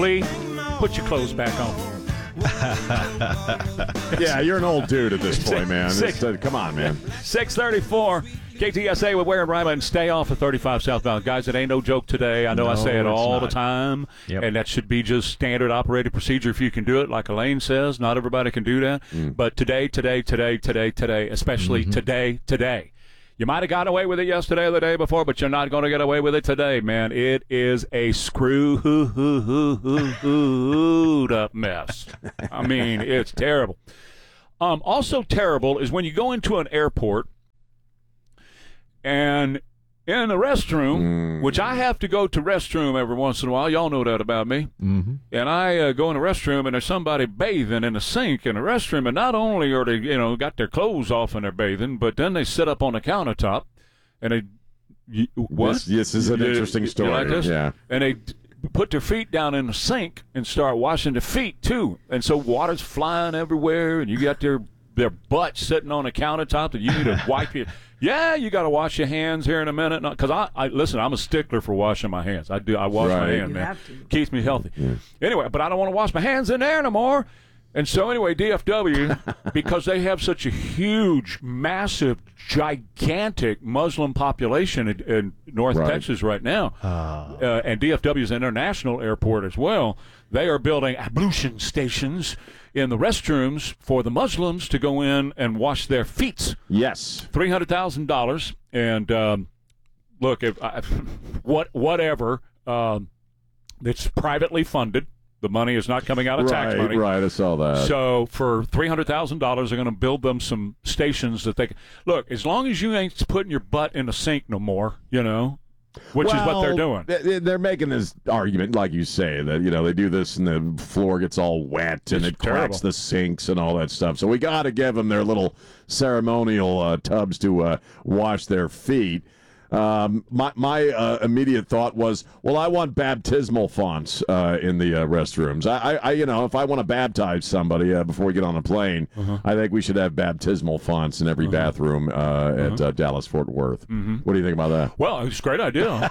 Lee, put your clothes back on. Yeah, you're an old dude at this point, man. Come on, man. 634 KTSA with Ware and Ryman. Stay off of 35 southbound. Guys, it ain't no joke today. I know I say it all the time, and that should be just standard operating procedure if you can do it, like Elaine says. Not everybody can do that. But today, especially today. You might have gotten away with it yesterday or the day before, but you're not going to get away with it today, man. It is a screwed up mess. I mean, it's terrible. Also terrible is when you go into an airport and in the restroom, which I have to go to restroom every once in a while. Y'all know that about me. Mm-hmm. And I go in the restroom, and there's somebody bathing in the sink in the restroom. And not only are they, got their clothes off and they're bathing, but then they sit up on the countertop, and they what? This is an interesting story. You like this? Yeah. And they put their feet down in the sink and start washing their feet too. And so water's flying everywhere, and you got their butt sitting on the countertop that you need to wipe your. Yeah, you got to wash your hands here in a minute. Because I listen, I'm a stickler for washing my hands. I wash my hands, man. Keeps me healthy. Yeah. Anyway, but I don't want to wash my hands in there no more. And so anyway, DFW, because they have such a huge, massive, gigantic Muslim population in North Texas right now, and DFW is an international airport as well, they are building ablution stations in the restrooms for the Muslims to go in and wash their feet. Yes. $300,000. And look, whatever, it's privately funded. The money is not coming out of tax money. Right, I saw that. So for $300,000, they're going to build them some stations that they can. Look, as long as you ain't putting your butt in the sink no more, which is what they're doing. They're making this argument, like you say, that, they do this and the floor gets all wet and it cracks the sinks and all that stuff. So we got to give them their little ceremonial tubs to wash their feet. My immediate thought was, well, I want baptismal fonts in the restrooms. I if I want to baptize somebody before we get on a plane, I think we should have baptismal fonts in every bathroom at Dallas Fort Worth. What do you think about that? Well, it's a great idea.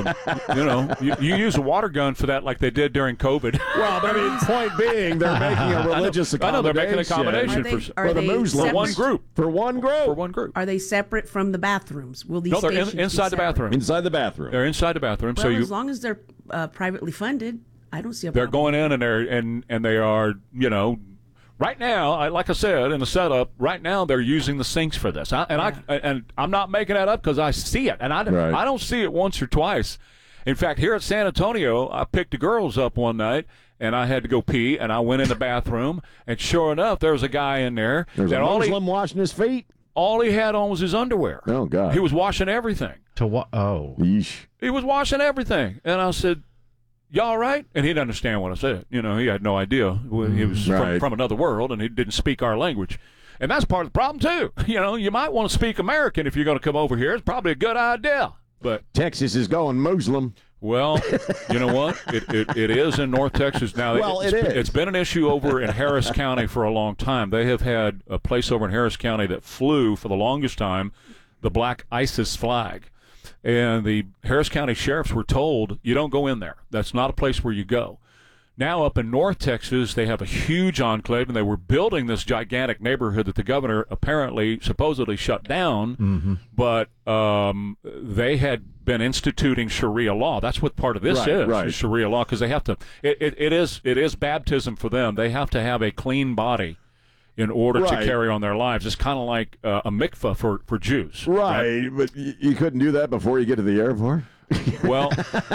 You use a water gun for that, like they did during COVID. Well, but I mean, point being, they're making a religious accommodation. I know they're making an accommodation for the Muslims. For one group. Are they separate from the bathrooms? Will these stations inside the bathroom. Inside the bathroom. They're inside the bathroom. Well, as long as they're privately funded, I don't see a problem. They're going in and they are, right now, like I said in the setup, right now they're using the sinks for this. And I'm not making that up because I see it, and I don't see it once or twice. In fact, here at San Antonio, I picked the girls up one night, and I had to go pee, and I went in the bathroom, and sure enough, there was a guy in there. There's a Muslim washing his feet. All he had on was his underwear. Oh, God. He was washing everything. To what? Oh. Yeesh. He was washing everything. And I said, you all right? And he didn't understand what I said. He had no idea. He was from another world, and he didn't speak our language. And that's part of the problem, too. You might want to speak American if you're going to come over here. It's probably a good idea. But Texas is going Muslim. Well, you know what? It is in North Texas now. Well, it is. It's been an issue over in Harris County for a long time. They have had a place over in Harris County that flew for the longest time the black ISIS flag. And the Harris County sheriffs were told, you don't go in there. That's not a place where you go. Now up in North Texas, they have a huge enclave, and they were building this gigantic neighborhood that the governor supposedly shut down, but they had been instituting Sharia law. That's what part of this is Sharia law, because they have to. It is baptism for them. They have to have a clean body in order to carry on their lives. It's kind of like a mikveh for Jews. Right, but you couldn't do that before you get to the airport? Well,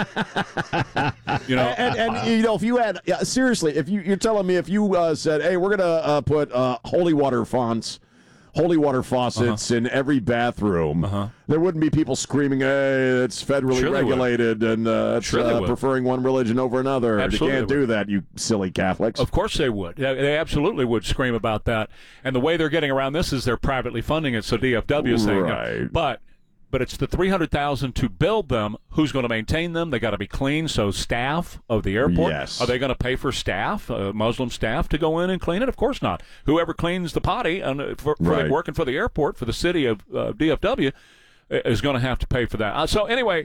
if you had seriously, if you're telling me if you said, hey, we're gonna put holy water faucets in every bathroom, there wouldn't be people screaming, hey, it's federally regulated and preferring one religion over another. Absolutely you can't do that, you silly Catholics. Of course they would. They absolutely would scream about that. And the way they're getting around this is they're privately funding it, so DFW is saying, but it's the $300,000 to build them. Who's going to maintain them? They got to be clean. So staff of the airport, are they going to pay for staff, Muslim staff, to go in and clean it? Of course not. Whoever cleans the potty and working for the airport for the city of DFW is going to have to pay for that. So anyway,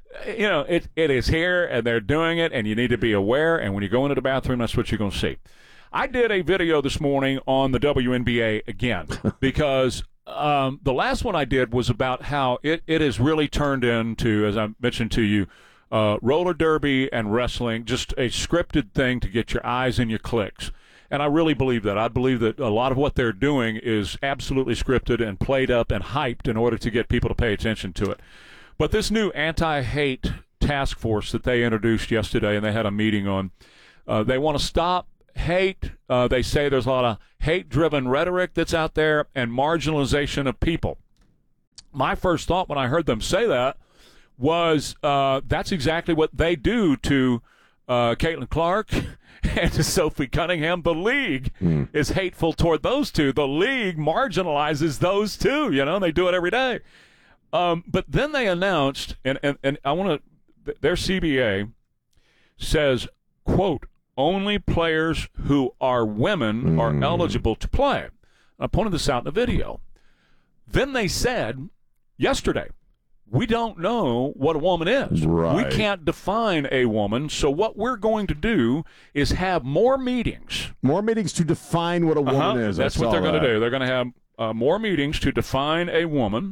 it is here, and they're doing it, and you need to be aware. And when you go into the bathroom, that's what you're going to see. I did a video this morning on the WNBA again because the last one I did was about how it has really turned into, as I mentioned to you, roller derby and wrestling, just a scripted thing to get your eyes and your clicks. And I really believe that. I believe that a lot of what they're doing is absolutely scripted and played up and hyped in order to get people to pay attention to it. But this new anti-hate task force that they introduced yesterday, and they had a meeting on, they want to stop hate. They say there's a lot of hate-driven rhetoric that's out there and marginalization of people. My first thought when I heard them say that was that's exactly what they do to Caitlin Clark and to Sophie Cunningham. The league is hateful toward those two. The league marginalizes those two. They do it every day. But then they announced, and I want to, their CBA says, quote, only players who are women are eligible to play. I pointed this out in the video. Then they said yesterday, we don't know what a woman is. Right. We can't define a woman. So what we're going to do is have more meetings. More meetings to define what a woman is. That's what they're going to do. They're going to have more meetings to define a woman,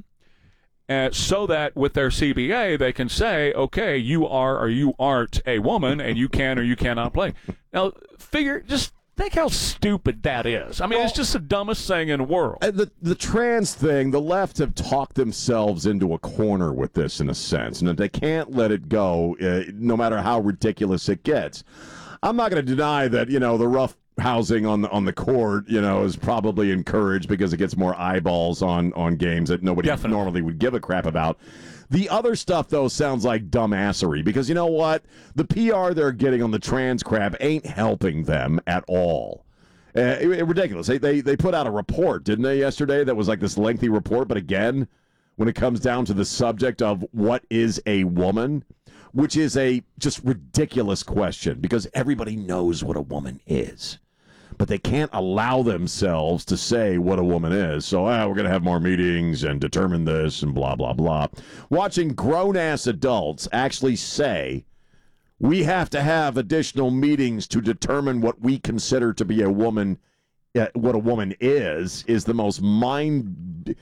so that with their CBA they can say, okay, you are or you aren't a woman, and you can or you cannot play. Now, just think how stupid that is. I mean, it's just the dumbest thing in the world. The trans thing, the left have talked themselves into a corner with this in a sense, and they can't let it go no matter how ridiculous it gets. I'm not going to deny that, the rough housing on the court, is probably encouraged because it gets more eyeballs on games that nobody normally would give a crap about. The other stuff, though, sounds like dumbassery because you know what? The PR they're getting on the trans crap ain't helping them at all. Ridiculous. They put out a report, didn't they, yesterday? That was like this lengthy report, but again, when it comes down to the subject of what is a woman, which is a just ridiculous question because everybody knows what a woman is. But they can't allow themselves to say what a woman is. So, we're going to have more meetings and determine this and blah, blah, blah. Watching grown-ass adults actually say, we have to have additional meetings to determine what we consider to be a woman, what a woman is the most mind-numbing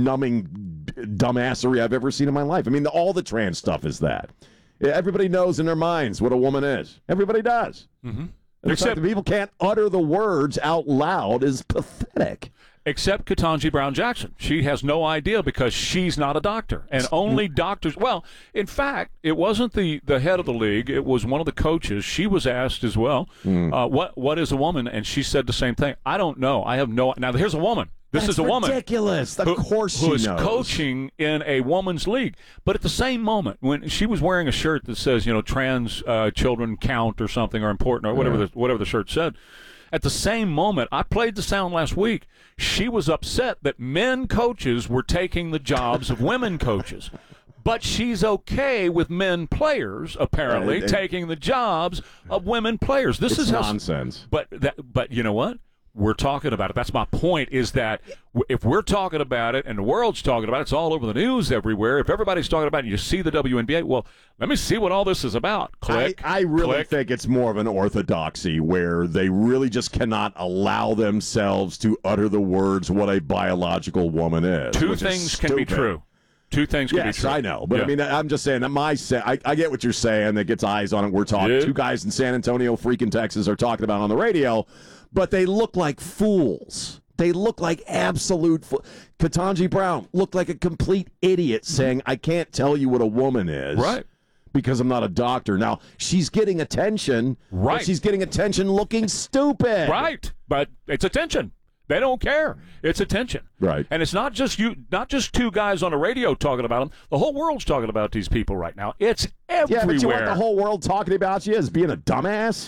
dumbassery I've ever seen in my life. I mean, all the trans stuff is that. Everybody knows in their minds what a woman is. Everybody does. Mm-hmm. Except people can't utter the words out loud is pathetic. Except Ketanji Brown Jackson. She has no idea because she's not a doctor. And only doctors. Well, in fact, it wasn't the head of the league. It was one of the coaches. She was asked as well, what is a woman? And she said the same thing. I don't know. I have no. Now, here's a woman. This is a woman. Ridiculous. Of course she knows. Who is coaching in a woman's league. But at the same moment, when she was wearing a shirt that says, trans children count or something or important or whatever the shirt said, at the same moment, I played the sound last week, she was upset that men coaches were taking the jobs of women coaches. But she's okay with men players, apparently, taking the jobs of women players. This is nonsense. But you know what? We're talking about it. That's my point, is that if we're talking about it and the world's talking about it, it's all over the news everywhere. If everybody's talking about it and you see the WNBA, well, let me see what all this is about. Click. I really think it's more of an orthodoxy where they really just cannot allow themselves to utter the words what a biological woman is. Two things can be true. Two things can be true. Yes, I know. But, I mean, I'm just saying, I get what you're saying. That gets eyes on it. We're talking. Two guys in San Antonio, freaking Texas, are talking about it on the radio. But they look like fools. They look like absolute fools. Ketanji Brown looked like a complete idiot saying, I can't tell you what a woman is. Right. Because I'm not a doctor. Now, she's getting attention. Right. But she's getting attention looking stupid. Right. But it's attention. They don't care. It's attention. Right. And it's not just two guys on the radio talking about them. The whole world's talking about these people right now. It's everywhere. Yeah, but you want the whole world talking about you as being a dumbass?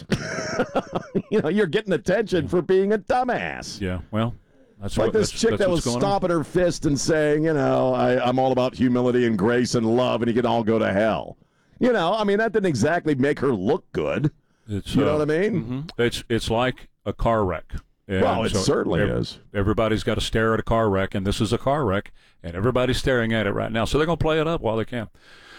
You're getting attention for being a dumbass. Yeah, well, that's like this chick that was stomping her fist and saying, I'm all about humility and grace and love, and you can all go to hell. I mean, that didn't exactly make her look good. You know what I mean? Mm-hmm. It's like a car wreck. And well, it certainly is. Everybody's got to stare at a car wreck, and this is a car wreck, and everybody's staring at it right now. So they're going to play it up while they can.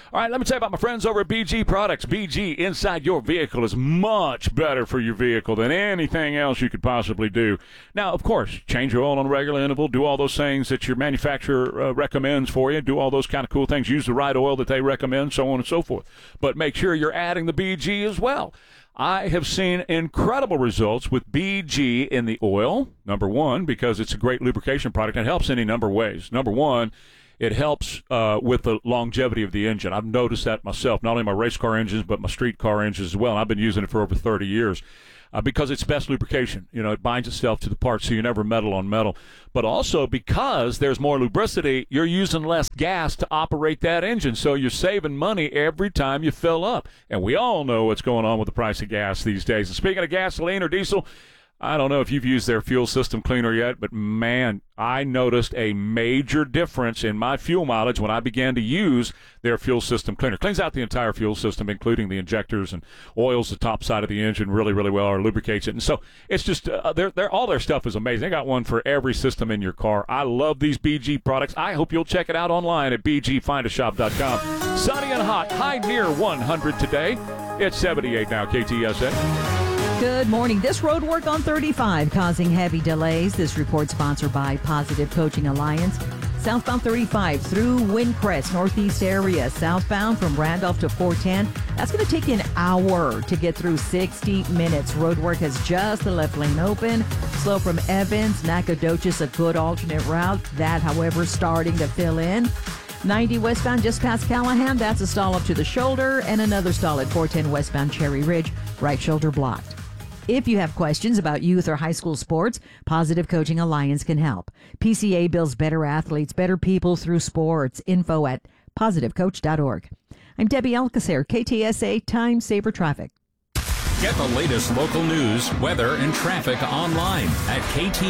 All right, let me tell you about my friends over at BG Products. BG inside your vehicle is much better for your vehicle than anything else you could possibly do. Now, of course, change your oil on a regular interval, do all those things that your manufacturer recommends for you, do all those kind of cool things, use the right oil that they recommend, so on and so forth. But make sure you're adding the BG as well. I have seen incredible results with BG in the oil, number one, because it's a great lubrication product and it helps any number of ways. Number one, it helps with the longevity of the engine. I've noticed that myself, not only my race car engines, but my street car engines as well. And I've been using it for over 30 years. Because it's best lubrication. You know, it binds itself to the parts so you never metal on metal. But also because there's more lubricity, you're using less gas to operate that engine. So you're saving money every time you fill up. And we all know what's going on with the price of gas these days. And speaking of gasoline or diesel, I don't know if you've used their fuel system cleaner yet, but man, I noticed a major difference in my fuel mileage when I began to use their fuel system cleaner. Cleans out the entire fuel system, including the injectors, and oils the top side of the engine really, really well, or lubricates it. And so it's just, all their stuff is amazing. They got one for every system in your car. I love these BG products. I hope you'll check it out online at bgfindashop.com. Sunny and hot, high near 100 today. It's 78 now, KTSA. Good morning. This road work on 35 causing heavy delays. This report sponsored by Positive Coaching Alliance. Southbound 35 through Windcrest, northeast area. Southbound from Randolph to 410. That's going to take an hour to get through 60 minutes. Road work has just the left lane open. Slow from Evans, Nacogdoches, a good alternate route. That, however, starting to fill in. 90 westbound just past Callahan. That's a stall up to the shoulder. And another stall at 410 westbound Cherry Ridge. Right shoulder blocked. If you have questions about youth or high school sports, Positive Coaching Alliance can help. PCA builds better athletes, better people through sports. Info at positivecoach.org. I'm Debbie Alcacer, KTSA Time Saver Traffic. Get the latest local news, weather, and traffic online at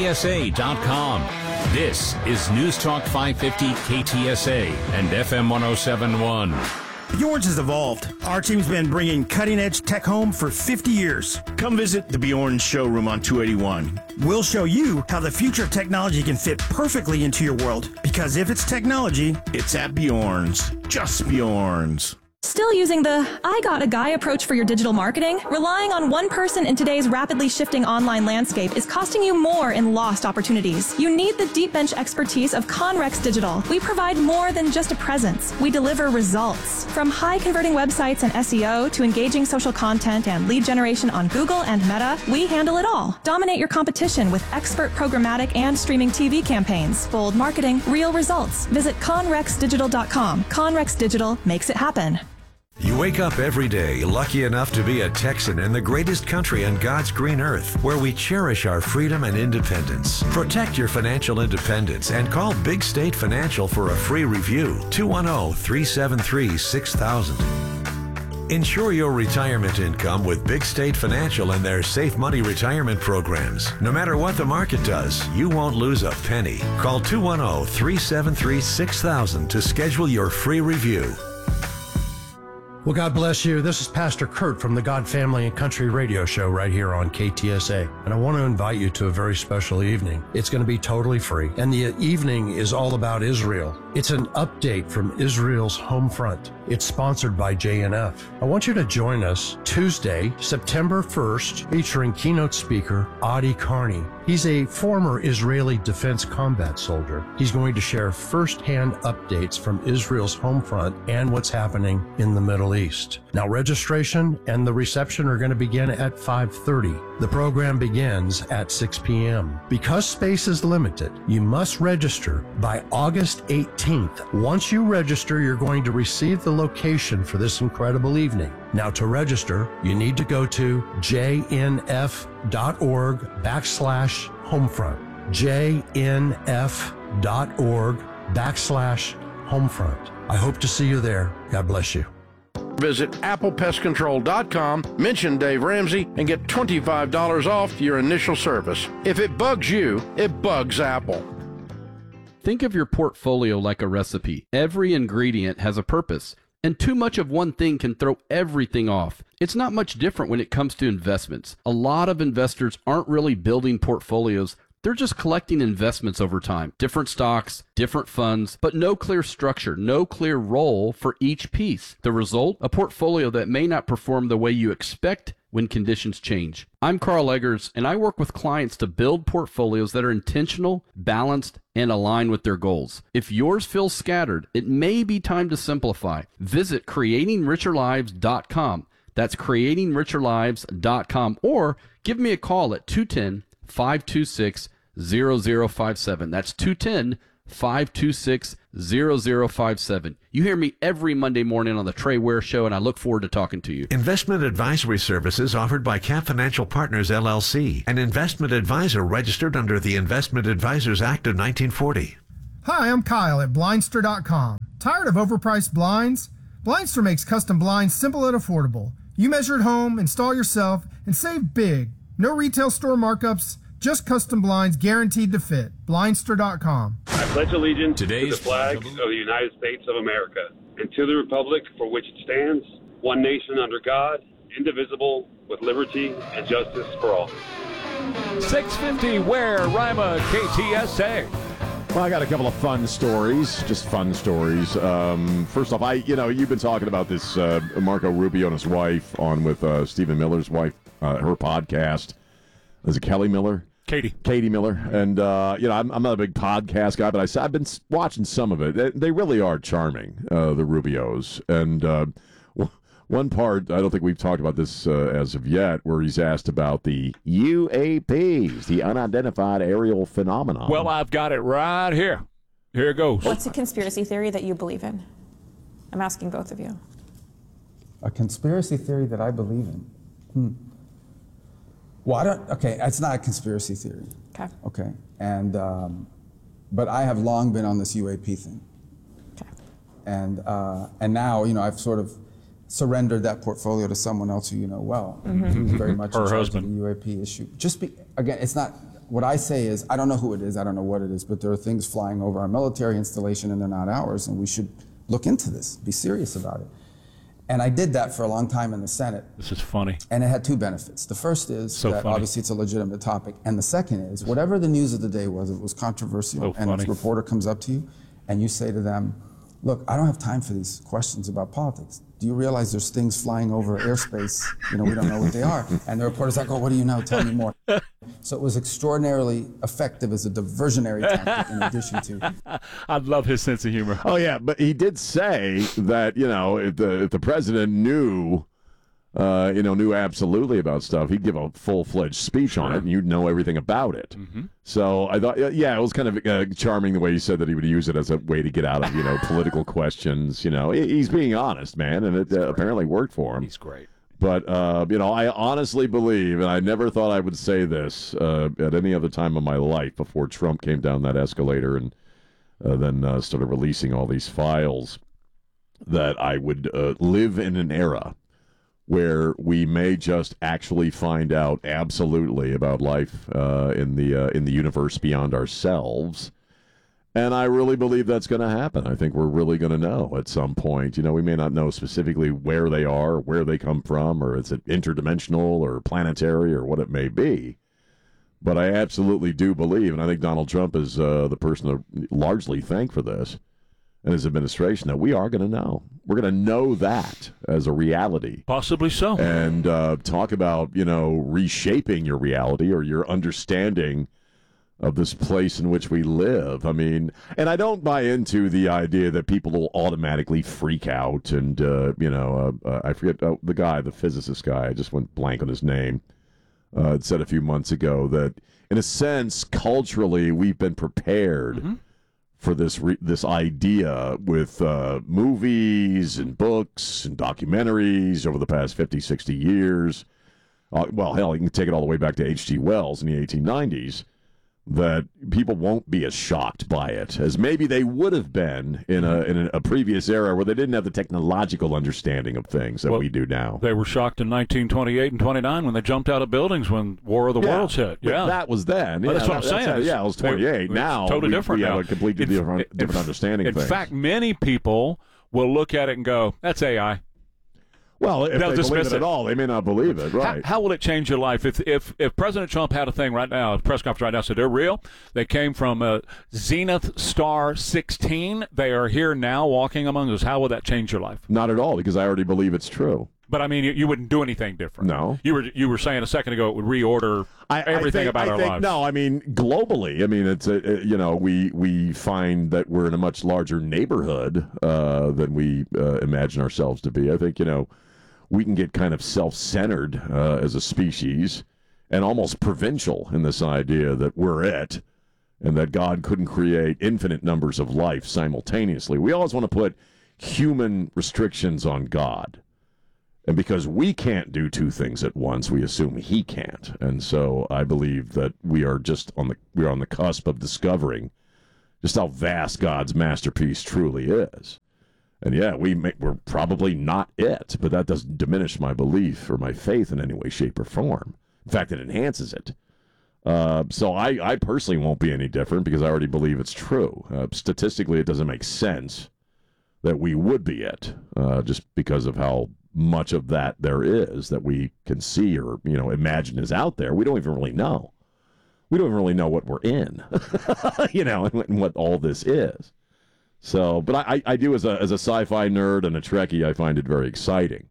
ktsa.com. This is News Talk 550 KTSA and FM 107.1. Bjorn's has evolved. Our team's been bringing cutting-edge tech home for 50 years. Come visit the Bjorn's showroom on 281. We'll show you how the future of technology can fit perfectly into your world. Because if it's technology, it's at Bjorn's. Just Bjorn's. Still using the I got a guy approach for your digital marketing? Relying on one person in today's rapidly shifting online landscape is costing you more in lost opportunities. You need the deep bench expertise of Conrex Digital. We provide more than just a presence. We deliver results. From high converting websites and SEO to engaging social content and lead generation on Google and Meta, we handle it all. Dominate your competition with expert programmatic and streaming TV campaigns. Bold marketing, real results. Visit conrexdigital.com. Conrex Digital makes it happen. You wake up every day lucky enough to be a Texan in the greatest country on God's green earth, where we cherish our freedom and independence. Protect your financial independence and call Big State Financial for a free review. 210-373-6000. Ensure your retirement income with Big State Financial and their Safe Money retirement programs. No matter what the market does, you won't lose a penny. Call 210-373-6000 to schedule your free review. Well, God bless you. This is Pastor Kurt from the God Family and Country Radio Show right here on KTSA. And I want to invite you to a very special evening. It's going to be totally free. And the evening is all about Israel. It's an update from Israel's home front. It's sponsored by JNF. I want you to join us Tuesday, September 1st, featuring keynote speaker Adi Carney. He's a former Israeli Defense Combat soldier. He's going to share firsthand updates from Israel's home front and what's happening in the Middle East. Now, registration and the reception are going to begin at 5:30. The program begins at 6 p.m. Because space is limited, you must register by August 18th. Once you register, you're going to receive the location for this incredible evening. Now, to register, you need to go to jnf.org/homefront. jnf.org/homefront. I hope to see you there. God bless you. Visit applepestcontrol.com, mention Dave Ramsey, and get $25 off your initial service. If it bugs you, it bugs Apple. Think of your portfolio like a recipe. Every ingredient has a purpose, and too much of one thing can throw everything off. It's not much different when it comes to investments. A lot of investors aren't really building portfolios. They're just collecting investments over time. Different stocks, different funds, but no clear structure, no clear role for each piece. The result? A portfolio that may not perform the way you expect when conditions change. I'm Carl Eggers, and I work with clients to build portfolios that are intentional, balanced, and aligned with their goals. If yours feels scattered, it may be time to simplify. Visit creatingricherlives.com. That's creatingricherlives.com, or give me a call at 210-526-0057. That's 210-526-0057. You hear me every Monday morning on the Trey Ware Show, and I look forward to talking to you. Investment advisory services offered by Cap Financial Partners, LLC, an investment advisor registered under the Investment Advisors Act of 1940. Hi, I'm Kyle at Blindster.com. Tired of overpriced blinds? Blindster makes custom blinds simple and affordable. You measure at home, install yourself, and save big. No retail store markups, just custom blinds guaranteed to fit. Blindster.com. I pledge allegiance to the flag of the United States of America and to the republic for which it stands, one nation under God, indivisible, with liberty and justice for all. 650 Ware, Rima, KTSA. Well, I got a couple of fun stories, just fun stories. First off, you've been talking about this Marco Rubio and his wife on with Stephen Miller's wife, her podcast. Is it Kelly Miller? Katie Miller. And, I'm not a big podcast guy, but I've been watching some of it. They really are charming, the Rubios. And one part, I don't think we've talked about this as of yet, where he's asked about the UAPs, the unidentified aerial phenomenon. Well, I've got it right here. Here it goes. What's a conspiracy theory that you believe in? I'm asking both of you. A conspiracy theory that I believe in? Well, it's not a conspiracy theory. Okay. Okay. And, but I have long been on this UAP thing. Okay. And now, I've sort of surrendered that portfolio to someone else who you know well. Who's very much in charge of the UAP issue. Again, it's not, what I say is, I don't know who it is, I don't know what it is, but there are things flying over our military installation and they're not ours, and we should look into this, be serious about it. And I did that for a long time in the Senate. This is funny. And it had two benefits. The first is that obviously it's a legitimate topic. And the second is, whatever the news of the day was, it was controversial. And if a reporter comes up to you and you say to them, look, I don't have time for these questions about politics. Do you realize there's things flying over airspace? We don't know what they are. And the reporter's like, oh, what do you know? Tell me more. So it was extraordinarily effective as a diversionary tactic in addition to. I love his sense of humor. Oh, yeah, but he did say that, if the president knew absolutely about stuff, he'd give a full-fledged speech on it, and you'd know everything about it. Mm-hmm. So I thought, it was kind of charming the way he said that he would use it as a way to get out of, political questions. He's being honest, man, and it apparently worked for him. He's great. But, I honestly believe, and I never thought I would say this at any other time of my life before Trump came down that escalator and then started releasing all these files, that I would live in an era where we may just actually find out absolutely about life in the universe beyond ourselves. And I really believe that's going to happen. I think we're really going to know at some point. We may not know specifically where they are, where they come from, or is it interdimensional or planetary or what it may be. But I absolutely do believe, and I think Donald Trump is the person to largely thank for this, and his administration, that we are going to know. We're going to know that as a reality. Possibly so. And talk about, reshaping your reality or your understanding of this place in which we live. I mean, and I don't buy into the idea that people will automatically freak out and, I forget the guy, the physicist guy, I just went blank on his name, said a few months ago that, in a sense, culturally, we've been prepared for this idea with movies and books and documentaries over the past 50, 60 years. Well, hell, you can take it all the way back to H.G. Wells in the 1890s, that people won't be as shocked by it as maybe they would have been in a previous era where they didn't have the technological understanding of things that we do now. They were shocked in 1928 and 29 when they jumped out of buildings when War of the Worlds hit. Yeah, that was then. Well, that's what I'm saying. It was 28. Now totally different. We have a completely different understanding of things. In fact, many people will look at it and go, "That's AI." Well, if they'll they dismiss believe it at all, they may not believe it, right? How will it change your life if President Trump had a thing right now, a press conference right now, said they're real? They came from Zenith Star 16. They are here now walking among us. How will that change your life? Not at all, because I already believe it's true. But, I mean, you wouldn't do anything different. No. You were saying a second ago it would reorder everything about our lives. No, I mean, globally, I mean, it's we find that we're in a much larger neighborhood than we imagine ourselves to be. I think, we can get kind of self-centered as a species and almost provincial in this idea that we're it and that God couldn't create infinite numbers of life simultaneously. We always want to put human restrictions on God. And because we can't do two things at once, we assume he can't. And so I believe that we are just on the cusp of discovering just how vast God's masterpiece truly is. And yeah, we're probably not it, but that doesn't diminish my belief or my faith in any way, shape, or form. In fact, it enhances it. So I personally won't be any different because I already believe it's true. Statistically, it doesn't make sense that we would be it, just because of how much of that there is that we can see or imagine is out there. We don't even really know. We don't even really know what we're in, and what all this is. So, but I do as a sci-fi nerd and a Trekkie, I find it very exciting.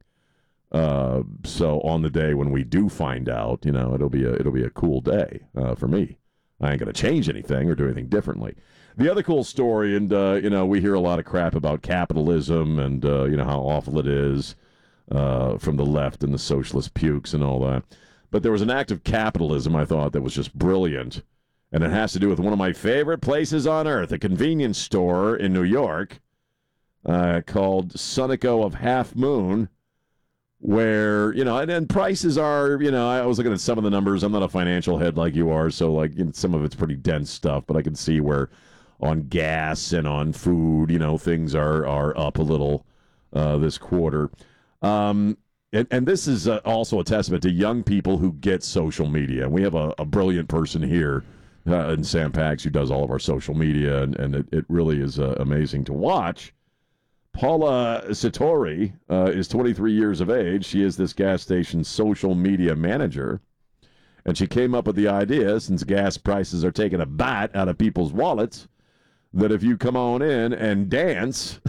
So on the day when we do find out, it'll be a cool day for me. I ain't gonna change anything or do anything differently. The other cool story, and we hear a lot of crap about capitalism and how awful it is from the left and the socialist pukes and all that. But there was an act of capitalism I thought that was just brilliant. And it has to do with one of my favorite places on earth, a convenience store in New York called Sunoco of Half Moon, where, and prices are, I was looking at some of the numbers. I'm not a financial head like you are, so some of it's pretty dense stuff, but I can see where on gas and on food, things are up a little this quarter. And this is also a testament to young people who get social media. We have a brilliant person here in Sam Pax who does all of our social media, and it really is amazing to watch. Paula Satori is 23 years of age. She is this gas station social media manager, and she came up with the idea, since gas prices are taking a bite out of people's wallets, that if you come on in and dance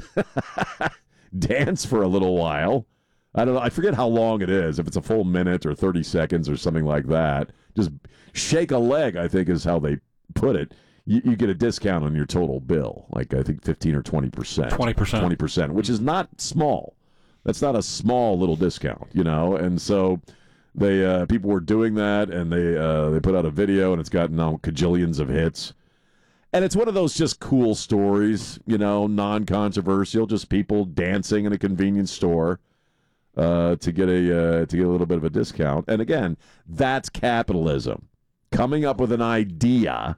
for a little while, I don't know, I forget how long it is, if it's a full minute or 30 seconds or something like that, just shake a leg, I think is how they put it. You get a discount on your total bill, like I think 15 or 20%. 20%, which is not small. That's not a small little discount, And so they people were doing that, and they put out a video, and it's got now cajillions of hits. And it's one of those just cool stories, non-controversial, just people dancing in a convenience store to get a little bit of a discount. And again, that's capitalism. Coming up with an idea,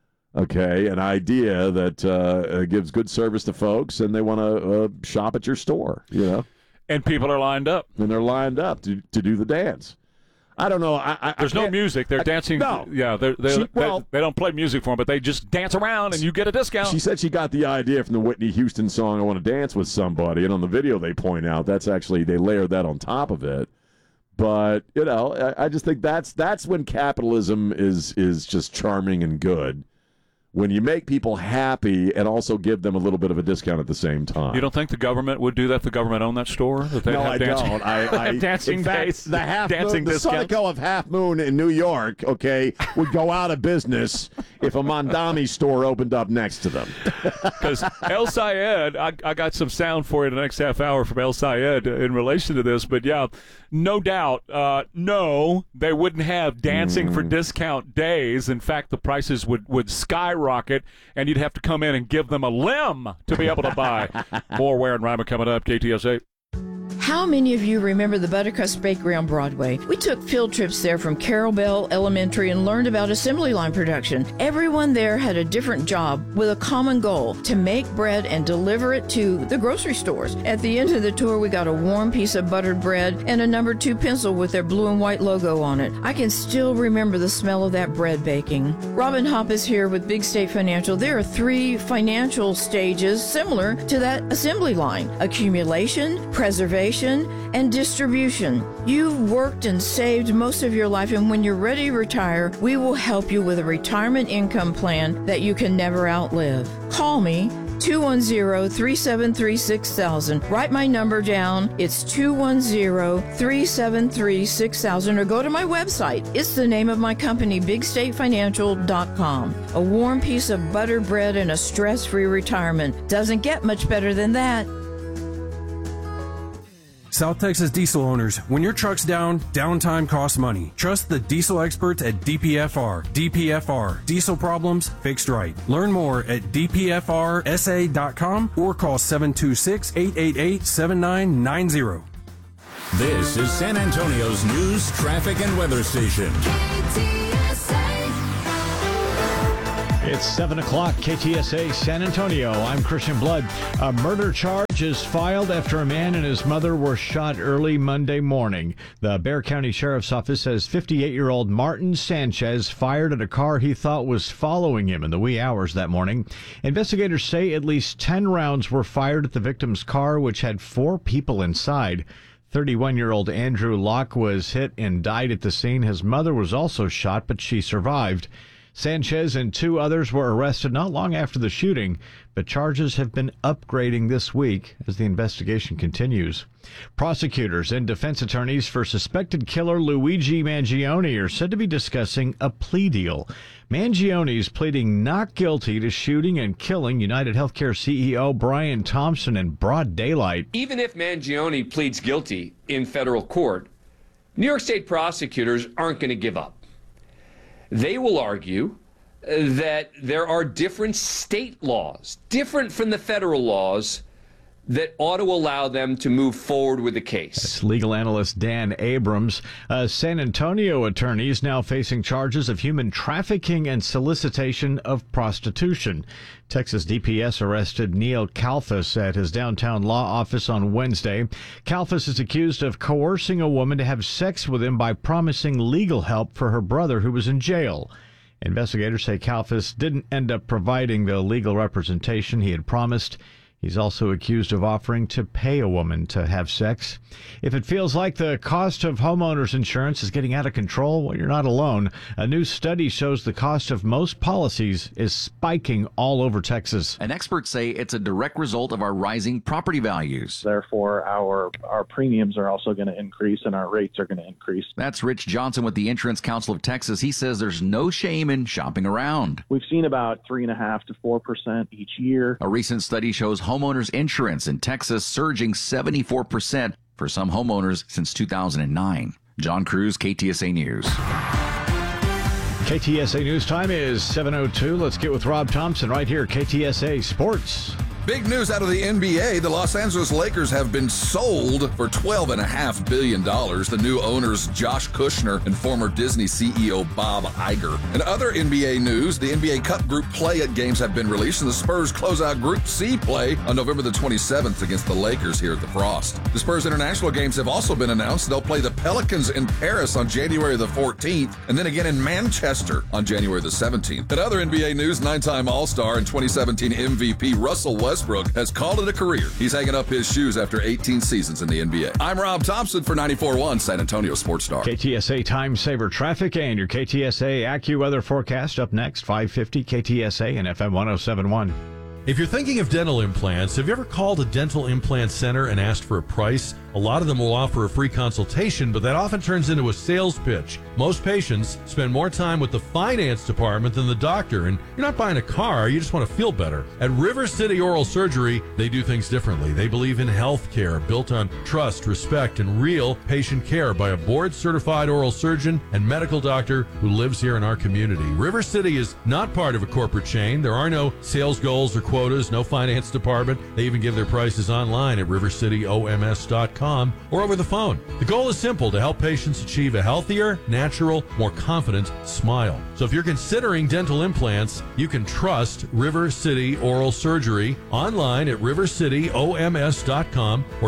an idea that gives good service to folks, and they want to shop at your store, And people are lined up. And they're lined up to do the dance. I don't know. There's no music. They're dancing. No. Yeah, they don't play music for them, but they just dance around, and you get a discount. She said she got the idea from the Whitney Houston song, I Want to Dance with Somebody, and on the video they point out that's actually, they layered that on top of it. But, I just think that's when capitalism is just charming and good. When you make people happy and also give them a little bit of a discount at the same time. You don't think the government would do that? The government own that store? That no, I don't. I dancing in fact, the Sunoco of Half Moon in New York, would go out of business if a Mondami store opened up next to them. Because El Sayed, I got some sound for you in the next half hour from El Sayed in relation to this, but yeah, no doubt, no, they wouldn't have dancing for discount days. In fact, the prices would skyrocket, and you'd have to come in and give them a limb to be able to buy. More Ware and Ryman coming up, KTSA. How many of you remember the Buttercrust Bakery on Broadway? We took field trips there from Carol Bell Elementary and learned about assembly line production. Everyone there had a different job with a common goal: to make bread and deliver it to the grocery stores. At the end of the tour, we got a warm piece of buttered bread and a number 2 pencil with their blue and white logo on it. I can still remember the smell of that bread baking. Robin Hopp is here with Big State Financial. There are 3 financial stages similar to that assembly line: accumulation, preservation, generation and distribution. You've worked and saved most of your life, and when you're ready to retire, we will help you with a retirement income plan that you can never outlive. Call me 210-373-6000. Write my number down. It's 210-373-6000, or go to my website. It's the name of my company, BigStateFinancial.com. A warm piece of buttered bread and a stress-free retirement. Doesn't get much better than that. South Texas diesel owners, when your truck's down, downtime costs money. Trust the diesel experts at DPFR. DPFR, diesel problems fixed right. Learn more at dpfrsa.com or call 726-888-7990. This is San Antonio's news, traffic, and weather station. It's 7 o'clock, KTSA San Antonio. I'm Christian Blood. A murder charge is filed after a man and his mother were shot early Monday morning. The Bexar County Sheriff's Office says 58-year-old Martin Sanchez fired at a car he thought was following him in the wee hours that morning. Investigators say at least 10 rounds were fired at the victim's car, which had 4 people inside. 31-year-old Andrew Locke was hit and died at the scene. His mother was also shot, but she survived. Sanchez and 2 others were arrested not long after the shooting, but charges have been upgrading this week as the investigation continues. Prosecutors and defense attorneys for suspected killer Luigi Mangione are said to be discussing a plea deal. Mangione is pleading not guilty to shooting and killing United Healthcare CEO Brian Thompson in broad daylight. Even if Mangione pleads guilty in federal court, New York State prosecutors aren't going to give up. They will argue that there are different state laws, different from the federal laws, that ought to allow them to move forward with the case. That's legal analyst Dan Abrams. A San Antonio attorney is now facing charges of human trafficking and solicitation of prostitution. Texas DPS arrested Neil Kalfas at his downtown law office on Wednesday. Kalfas is accused of coercing a woman to have sex with him by promising legal help for her brother who was in jail. Investigators say Kalfas didn't end up providing the legal representation he had promised. He's also accused of offering to pay a woman to have sex. If it feels like the cost of homeowners insurance is getting out of control, well, you're not alone. A new study shows the cost of most policies is spiking all over Texas. And experts say it's a direct result of our rising property values. Therefore, our premiums are also going to increase and our rates are going to increase. That's Rich Johnson with the Insurance Council of Texas. He says there's no shame in shopping around. We've seen about 3.5% to 4% each year. A recent study shows homeowners insurance in Texas surging 74% for some homeowners since 2009. John Cruz, KTSA News. KTSA News time is 7:02. Let's get with Rob Thompson right here, KTSA Sports. Big news out of the NBA. The Los Angeles Lakers have been sold for $12.5 billion. The new owners, Josh Kushner and former Disney CEO Bob Iger. In other NBA news, the NBA Cup Group play games have been released, and the Spurs close out Group C play on November the 27th against the Lakers here at the Frost. The Spurs international games have also been announced. They'll play the Pelicans in Paris on January the 14th, and then again in Manchester on January the 17th. In other NBA news, 9-time All-Star and 2017 MVP Russell Westbrook has called it a career. He's hanging up his shoes after 18 seasons in the NBA. I'm Rob Thompson for 94.1 San Antonio Sports Star. KTSA Time Saver Traffic and your KTSA AccuWeather forecast up next, 550 KTSA and FM 107.1. If you're thinking of dental implants, have you ever called a dental implant center and asked for a price? A lot of them will offer a free consultation, but that often turns into a sales pitch. Most patients spend more time with the finance department than the doctor, and you're not buying a car, you just want to feel better. At River City Oral Surgery, they do things differently. They believe in health care built on trust, respect, and real patient care by a board-certified oral surgeon and medical doctor who lives here in our community. River City is not part of a corporate chain. There are no sales goals or quotas, no finance department. They even give their prices online at rivercityoms.com or over the phone. The goal is simple: to help patients achieve a healthier, natural, more confident smile. So if you're considering dental implants, you can trust River City Oral Surgery online at rivercityoms.com or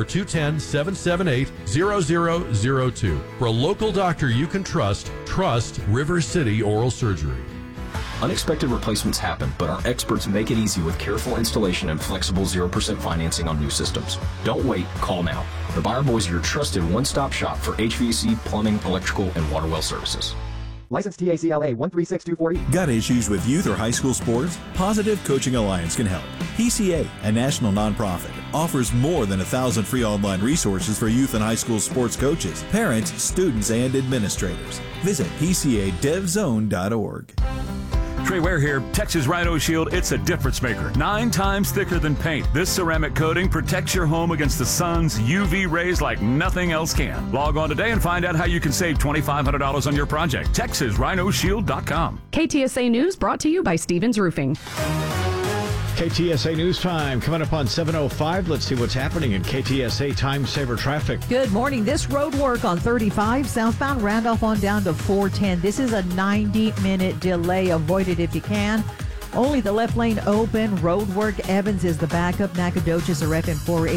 210-778-0002. For a local doctor you can trust River City Oral Surgery. Unexpected replacements happen, but our experts make it easy with careful installation and flexible 0% financing on new systems. Don't wait, call now. The Byron Boys are your trusted one-stop shop for HVAC, plumbing, electrical, and water well services. License TACLA 136240. Got issues with youth or high school sports? Positive Coaching Alliance can help. PCA, a national nonprofit, offers more than 1,000 free online resources for youth and high school sports coaches, parents, students, and administrators. Visit PCADevZone.org. Trey Ware here. Texas Rhino Shield, it's a difference maker. 9 times thicker than paint. This ceramic coating protects your home against the sun's UV rays like nothing else can. Log on today and find out how you can save $2,500 on your project. TexasRhinoShield.com. KTSA News brought to you by Stevens Roofing. KTSA News Time coming up on 7:05. Let's see what's happening in KTSA Time Saver traffic. Good morning. This road work on 35 southbound Randolph on down to 410. This is a 90-minute delay. Avoid it if you can. Only the left lane open. Road work. Evans is the backup. Nacogdoches are FM 480.